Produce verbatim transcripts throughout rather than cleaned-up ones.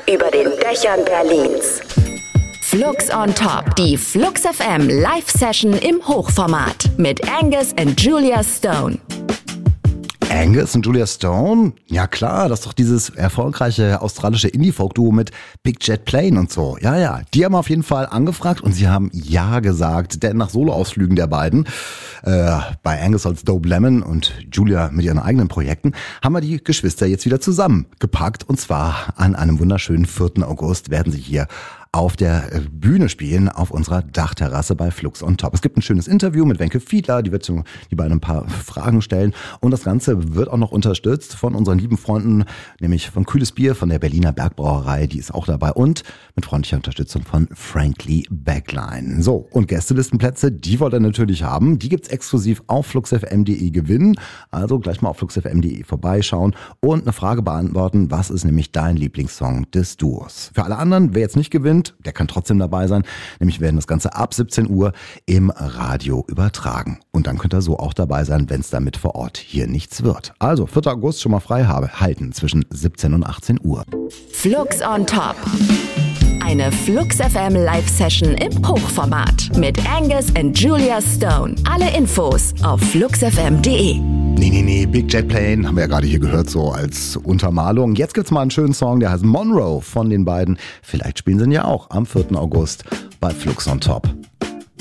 über den Dächern Berlins. Flux on Top, die Flux F M Live-Session im Hochformat mit Angus und Julia Stone. Angus und Julia Stone? Ja klar, das ist doch dieses erfolgreiche australische Indie-Folk-Duo mit Big Jet Plane und so. Ja, ja, die haben auf jeden Fall angefragt und sie haben ja gesagt, denn nach Soloausflügen der beiden, äh, bei Angus als Dope Lemon und Julia mit ihren eigenen Projekten, haben wir die Geschwister jetzt wieder zusammengepackt und zwar an einem wunderschönen vierten August werden sie hier auf der Bühne spielen, auf unserer Dachterrasse bei Flux on Top. Es gibt ein schönes Interview mit Wenke Fiedler, die wird die beiden ein paar Fragen stellen und das Ganze wird auch noch unterstützt von unseren lieben Freunden, nämlich von Kühles Bier, von der Berliner Bergbrauerei, die ist auch dabei und mit freundlicher Unterstützung von Frankly Backline. So, und Gästelistenplätze, die wollt ihr natürlich haben, die gibt's exklusiv auf fluxfm punkt de gewinnen, also gleich mal auf fluxfm punkt de vorbeischauen und eine Frage beantworten, was ist nämlich dein Lieblingssong des Duos? Für alle anderen, wer jetzt nicht gewinnt, der kann trotzdem dabei sein. Nämlich werden das Ganze ab siebzehn Uhr im Radio übertragen. Und dann könnt ihr so auch dabei sein, wenn es damit vor Ort hier nichts wird. Also vierten August schon mal frei habe, halten zwischen siebzehn und achtzehn Uhr. Flux on Top. Eine Flux F M Live-Session im Hochformat mit Angus und Julia Stone. Alle Infos auf fluxfm punkt de. Nee, nee, nee, Big Jet Plane haben wir ja gerade hier gehört, so als Untermalung. Jetzt gibt's mal einen schönen Song, der heißt Monroe von den beiden. Vielleicht spielen sie ihn ja auch am vierten August bei Flux on Top.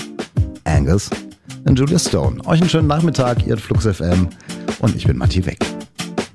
Angus und Julia Stone. Euch einen schönen Nachmittag, ihr Flux F M und ich bin Matti Weck.